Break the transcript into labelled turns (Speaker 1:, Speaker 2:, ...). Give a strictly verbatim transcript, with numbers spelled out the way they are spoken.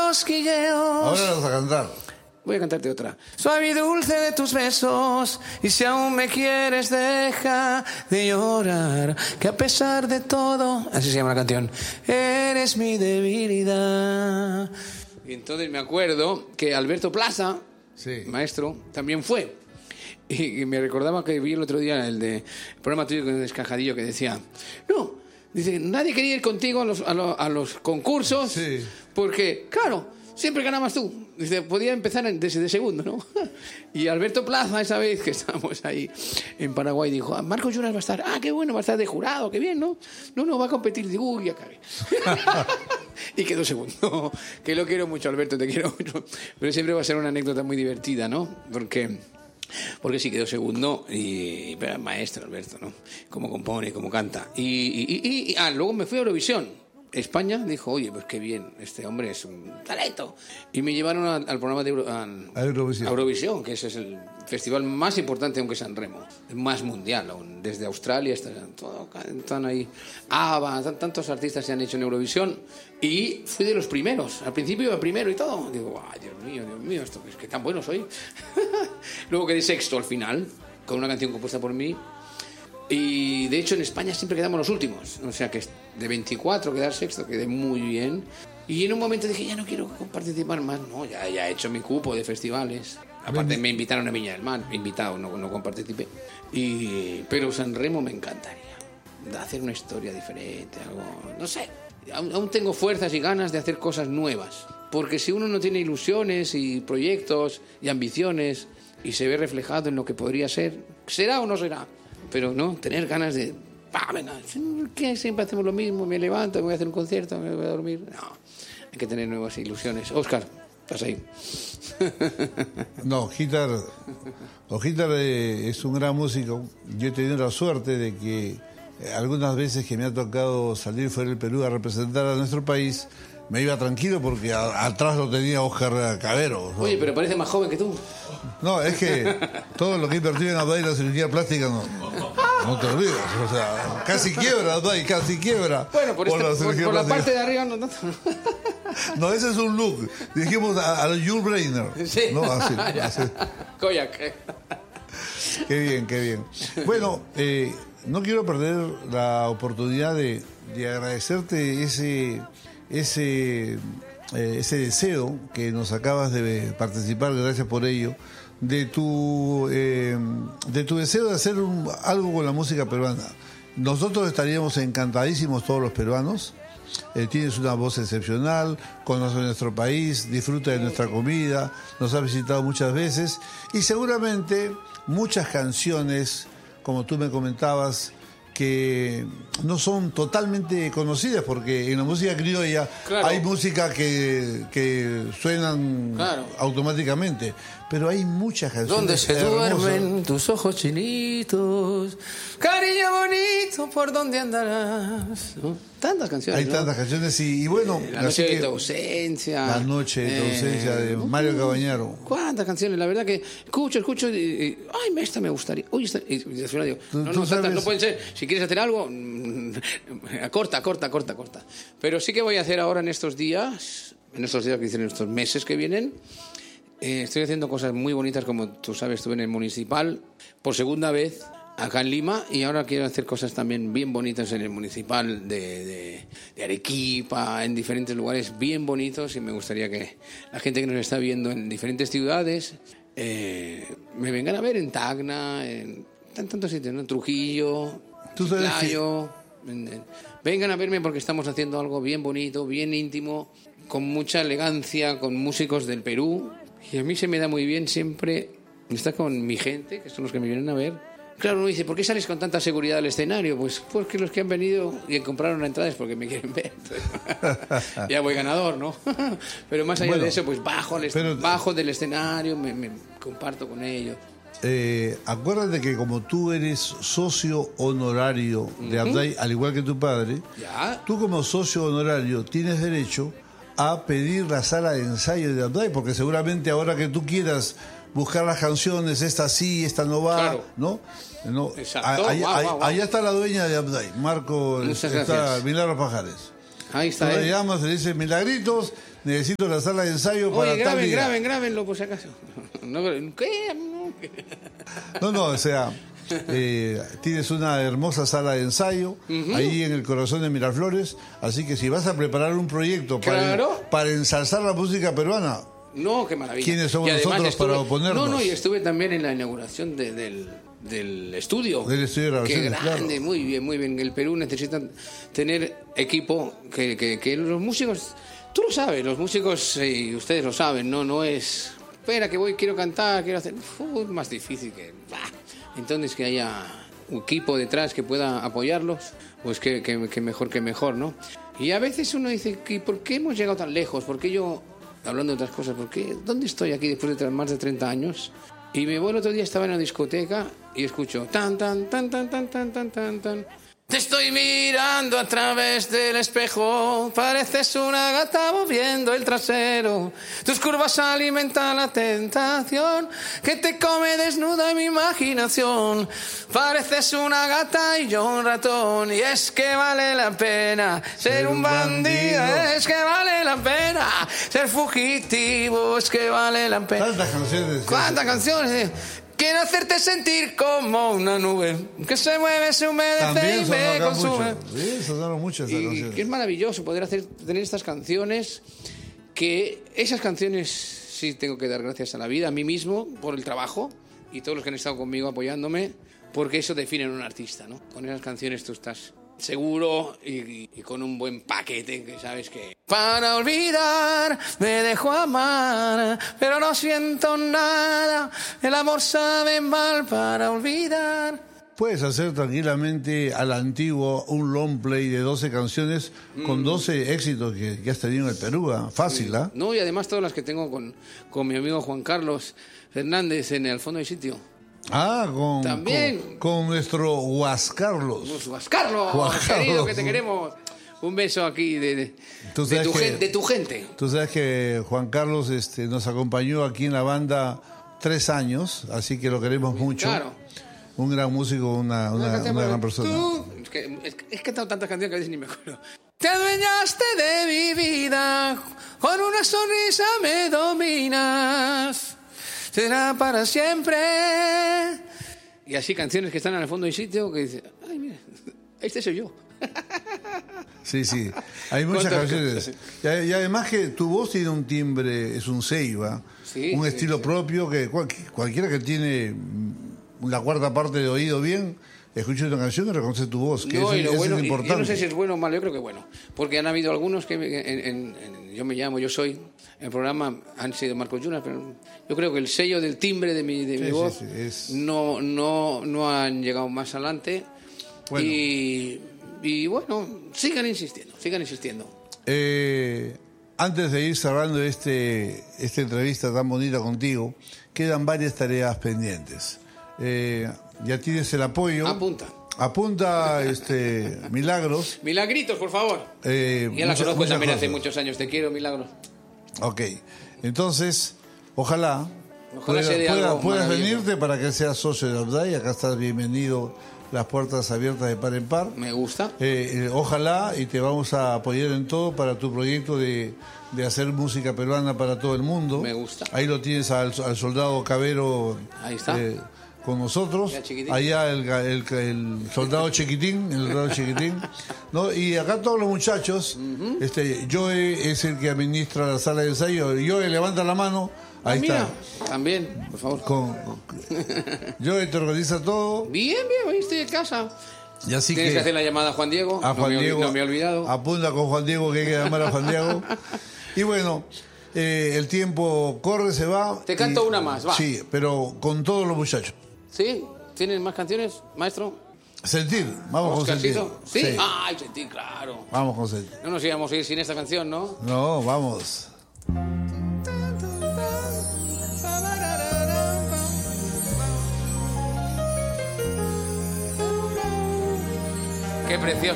Speaker 1: cosquilleos.
Speaker 2: Ahora vas a cantar.
Speaker 1: Voy a cantarte otra. Suave y dulce de tus besos, y si aún me quieres deja de llorar, que a pesar de todo, así se llama la canción, eres mi debilidad. Y entonces me acuerdo que Alberto Plaza, sí, maestro, también fue. Y, y me recordaba que vi el otro día el de el programa tuyo con el Descajadillo que decía, no, dice, nadie quería ir contigo a los, a los, a los concursos, sí, porque, claro, siempre ganabas tú. Dice, podía empezar desde de segundo, ¿no? Y Alberto Plaza, esa vez que estábamos ahí en Paraguay, dijo, ah, Marcos Lloras va a estar, ah, qué bueno, va a estar de jurado, qué bien, ¿no? No, no, va a competir. Digo, uy, ya acabé. Y quedó segundo. Que lo quiero mucho, Alberto, te quiero mucho. Pero siempre va a ser una anécdota muy divertida, ¿no? Porque... Porque sí quedó segundo y, y pero maestro Alberto, ¿no? Cómo compone, cómo canta. Y, y, y, y ah, luego me fui a Eurovisión. España dijo, oye, pues qué bien, este hombre es un talento. Y me llevaron a, al programa de Euro, a, a, Eurovisión. a Eurovisión, que ese es el festival más importante, aunque San Remo, más mundial aún, desde Australia hasta todo, están ahí. Ah, tantos artistas se han hecho en Eurovisión y fui de los primeros. Al principio iba primero y todo. Digo, ay, Dios mío, Dios mío, esto es que tan bueno soy. Luego quedé sexto al final, con una canción compuesta por mí. Y de hecho en España siempre quedamos los últimos, o sea que de veinticuatro quedar sexto quedé muy bien. Y en un momento dije, ya no quiero participar más, no, ya, ya he hecho mi cupo de festivales. Aparte me invitaron a Viña del Mar, invitado, no, no participé. Y, pero San Remo me encantaría, de hacer una historia diferente, algo, no sé, aún, aún tengo fuerzas y ganas de hacer cosas nuevas. Porque si uno no tiene ilusiones y proyectos y ambiciones y se ve reflejado en lo que podría ser, ¿será o no será? Pero no, tener ganas de, ah, venga, ¿qué? Siempre hacemos lo mismo, me levanto, me voy a hacer un concierto, me voy a dormir. No, hay que tener nuevas ilusiones. Óscar, estás ahí.
Speaker 2: No, Gitar, Gitar es un gran músico. Yo he tenido la suerte de que algunas veces que me ha tocado salir fuera del Perú a representar a nuestro país, me iba tranquilo porque a, atrás lo tenía Óscar Cavero, ¿no?
Speaker 1: Oye, pero parece más joven que tú.
Speaker 2: No, es que todo lo que he invertido en Abdai, la cirugía plástica, no, no te olvides. O sea, casi quiebra Abdai, casi quiebra.
Speaker 1: Bueno, por, por, este, la, por, por la parte de arriba no tanto.
Speaker 2: No, ese es un look. Dijimos a, a Jules Brainer.
Speaker 1: Sí.
Speaker 2: No, así. así.
Speaker 1: Koyak.
Speaker 2: Qué bien, qué bien. Bueno, eh, no quiero perder la oportunidad de, de agradecerte ese... ese eh, ese deseo que nos acabas de participar, gracias por ello, de tu eh, de tu deseo de hacer un, algo con la música peruana. Nosotros estaríamos encantadísimos, todos los peruanos. Eh, tienes una voz excepcional, conoces nuestro país, disfruta de nuestra comida, nos has visitado muchas veces y seguramente muchas canciones, como tú me comentabas, que no son totalmente conocidas, porque en la música criolla, claro, hay música que, que suenan, claro, automáticamente, pero hay muchas canciones.
Speaker 1: Donde se hermosas. Duermen tus ojos chinitos, cariño bonito, ¿por dónde andarás? ¿No? Tantas canciones.
Speaker 2: Hay
Speaker 1: ¿no?
Speaker 2: tantas canciones y, y bueno.
Speaker 1: La noche de tu ausencia.
Speaker 2: La noche de tu ausencia, eh, de Mario Cabañaro.
Speaker 1: ¿Cuántas canciones? La verdad que escucho, escucho y, y ay, esta me gustaría. Uy, esta, y, y al final digo, no, no, tantas no pueden ser. Si quieres hacer algo, corta, corta, corta, corta. Pero sí que voy a hacer ahora en estos días, en estos días que dicen, en estos meses que vienen, eh, estoy haciendo cosas muy bonitas, como tú sabes, estuve en el Municipal por segunda vez acá en Lima, y ahora quiero hacer cosas también bien bonitas en el Municipal de, de, de Arequipa, en diferentes lugares bien bonitos, y me gustaría que la gente que nos está viendo en diferentes ciudades eh, me vengan a ver en Tacna, en, en tantos sitios, ¿no? En Trujillo, Chiclayo, que... en, en, vengan a verme porque estamos haciendo algo bien bonito, bien íntimo, con mucha elegancia, con músicos del Perú, y a mí se me da muy bien siempre estar con mi gente, que son los que me vienen a ver. Claro, uno dice, ¿por qué sales con tanta seguridad al escenario? Pues porque los que han venido y compraron la entrada es porque me quieren ver. Ya voy ganador, ¿no? Pero más allá bueno, de eso, pues bajo, al est- pero, bajo del escenario, me, me comparto con ellos.
Speaker 2: Eh, acuérdate que como tú eres socio honorario de Abdai, uh-huh, al igual que tu padre,
Speaker 1: ¿ya?
Speaker 2: Tú como socio honorario tienes derecho a pedir la sala de ensayo de Abdai, porque seguramente ahora que tú quieras buscar las canciones, esta sí, esta no va, claro, ¿no? no
Speaker 1: Exacto.
Speaker 2: Ahí,
Speaker 1: wow,
Speaker 2: ahí,
Speaker 1: wow, wow.
Speaker 2: Allá está la dueña de Abdai, Marco,
Speaker 1: Muchas
Speaker 2: está
Speaker 1: gracias.
Speaker 2: Milagros Pajares.
Speaker 1: Ahí está.
Speaker 2: Tú le
Speaker 1: ¿eh?
Speaker 2: llamas, le dices Milagritos, necesito la sala de ensayo para
Speaker 1: Oye,
Speaker 2: tal
Speaker 1: graben,
Speaker 2: día.
Speaker 1: graben, grabenlo por si acaso. No, ¿qué?
Speaker 2: No, no, o sea, eh, tienes una hermosa sala de ensayo uh-huh. ahí en el corazón de Miraflores, así que si vas a preparar un proyecto
Speaker 1: claro.
Speaker 2: para, para ensalzar la música peruana,
Speaker 1: no, qué maravilla.
Speaker 2: ¿quiénes somos nosotros estuve, para oponernos?
Speaker 1: No, no, y estuve también en la inauguración de, del, del estudio.
Speaker 2: Del estudio de grabación.
Speaker 1: Qué grande, claro. Muy bien, muy bien. El Perú necesita tener equipo que, que, que los músicos, tú lo sabes, los músicos, y ustedes lo saben, no, no es... Espera, que voy, quiero cantar, quiero hacer... Uf, es más difícil que... Bah. Entonces, que haya un equipo detrás que pueda apoyarlos, pues que, que, que mejor que mejor, ¿no? Y a veces uno dice, ¿y por qué hemos llegado tan lejos? ¿Por qué yo, hablando de otras cosas, por qué, dónde estoy aquí después de más de treinta años? Y me voy el otro día, estaba en la discoteca y escucho tan, tan, tan, tan, tan, tan, tan, tan, tan... Te estoy mirando a través del espejo, pareces una gata moviendo el trasero. Tus curvas alimentan la tentación que te come desnuda mi imaginación. Pareces una gata y yo un ratón, y es que vale la pena ser, ser un bandido, bandido, es que vale la pena ser fugitivo, es que vale la pena.
Speaker 2: ¿Cuántas canciones?
Speaker 1: ¿Cuántas canciones? Quiero hacerte sentir como una nube que se mueve, se humedece y me consume.
Speaker 2: Mucho. Sí, sonaron mucho esas canciones.
Speaker 1: Que es maravilloso poder hacer, tener estas canciones, que esas canciones sí tengo que dar gracias a la vida, a mí mismo, por el trabajo, y todos los que han estado conmigo apoyándome, porque eso define a un artista, ¿no? Con esas canciones tú estás seguro y, y, y con un buen paquete que sabes que... Para olvidar me dejo amar, pero no siento nada, el amor sabe mal para olvidar.
Speaker 2: Puedes hacer tranquilamente a la antigua un long play de doce canciones mm. con doce éxitos que, que has tenido en el Perú, ¿eh? Fácil, ¿ah?
Speaker 1: ¿eh? No, y además todas las que tengo con, con mi amigo Juan Carlos Fernández en El Fondo del Sitio.
Speaker 2: Ah, con,
Speaker 1: también
Speaker 2: con, con nuestro Huascarlos.
Speaker 1: Huascarlos, Huascarlos, querido, que te queremos. Un beso aquí de, de, de, tu, que, gen, de tu gente.
Speaker 2: Tú sabes que Juan Carlos este, nos acompañó aquí en la banda tres años, así que lo queremos mucho.
Speaker 1: Claro.
Speaker 2: Un gran músico, una, una, una, una gran persona.
Speaker 1: Tú, es que he cantado tantas canciones que a veces ni me acuerdo. Te adueñaste de mi vida, con una sonrisa me dominas. Será para siempre. Y así canciones que están en el fondo del sitio que dicen, ay, mira, este soy yo.
Speaker 2: Sí, sí, hay muchas canciones. Y, y además que tu voz tiene un timbre, es un ceiba, sí, un sí, estilo sí. propio que cual, cualquiera que tiene la cuarta parte de oído bien, escucha una canción y reconoce tu voz, que
Speaker 1: no,
Speaker 2: eso,
Speaker 1: lo
Speaker 2: eso
Speaker 1: bueno,
Speaker 2: es importante.
Speaker 1: Yo no sé si es bueno o malo, yo creo que bueno, porque han habido algunos que en, en, en, yo me llamo, yo soy, en el programa han sido Marcos Yunas, pero yo creo que el sello del timbre de mi, de mi sí, voz
Speaker 2: sí, sí, es...
Speaker 1: no, no, no han llegado más adelante. Bueno. Y, y bueno, sigan insistiendo, sigan insistiendo.
Speaker 2: Eh, antes de ir cerrando este, esta entrevista tan bonita contigo, quedan varias tareas pendientes. Eh, ya tienes el apoyo.
Speaker 1: Apunta.
Speaker 2: Apunta, este, Milagros.
Speaker 1: Milagritos, por favor.
Speaker 2: Eh,
Speaker 1: ya la
Speaker 2: mucha,
Speaker 1: conozco también
Speaker 2: cosas.
Speaker 1: hace muchos años. Te quiero, Milagros.
Speaker 2: Ok. Entonces, ojalá,
Speaker 1: ojalá
Speaker 2: pueda, pueda, puedas venirte para que seas socio de Abday. Acá estás bienvenido. Las puertas abiertas de par en par.
Speaker 1: Me gusta.
Speaker 2: Eh, eh, ojalá, y te vamos a apoyar en todo para tu proyecto de, de hacer música peruana para todo el mundo.
Speaker 1: Me gusta.
Speaker 2: Ahí lo tienes al, al soldado Cabero.
Speaker 1: Ahí está.
Speaker 2: Eh, con nosotros, allá el, el, el soldado chiquitín, el soldado chiquitín, ¿no? Y acá todos los muchachos, uh-huh. este, Joe es el que administra la sala de ensayo, Joe levanta la mano, ahí ah, está.
Speaker 1: Mira, también, por favor.
Speaker 2: Con, con, Joe te organiza todo.
Speaker 1: Bien, bien, hoy estoy en casa.
Speaker 2: Y así
Speaker 1: Tienes
Speaker 2: que,
Speaker 1: que hacer la llamada a Juan Diego.
Speaker 2: A Juan
Speaker 1: no, me,
Speaker 2: Diego
Speaker 1: no me he olvidado.
Speaker 2: Apunta con Juan Diego que hay que llamar a Juan Diego. Y bueno, eh, el tiempo corre, se va.
Speaker 1: Te canto
Speaker 2: y,
Speaker 1: una más, va.
Speaker 2: Sí, pero con todos los muchachos.
Speaker 1: ¿Sí? ¿Tienen más canciones, maestro?
Speaker 2: Sentir, vamos
Speaker 1: Oscarcito.
Speaker 2: con Sentir.
Speaker 1: ¿Sí? ¿Sí? Ay, Sentir, claro.
Speaker 2: Vamos con Sentir.
Speaker 1: No nos íbamos a ir sin esta canción, ¿no?
Speaker 2: No, vamos.
Speaker 1: Qué precioso.